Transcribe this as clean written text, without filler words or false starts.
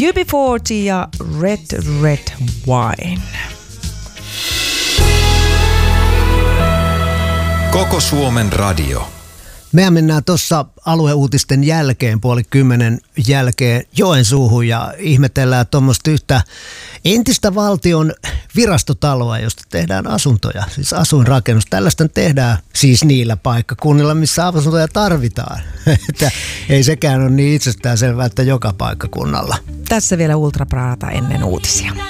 UB40 ja Red Red Wine. Koko Suomen radio. Mehän mennään tuossa alueuutisten jälkeen, 9:30 jälkeen Joensuuhun ja ihmetellään tuommoista yhtä entistä valtion virastotaloa, josta tehdään asuntoja, siis asuinrakennus. Tällaista tehdään siis niillä paikkakunnilla, missä asuntoja tarvitaan. Että ei sekään ole niin itsestäänselvää, että joka paikkakunnalla. Tässä vielä Ultra Prata ennen uutisia.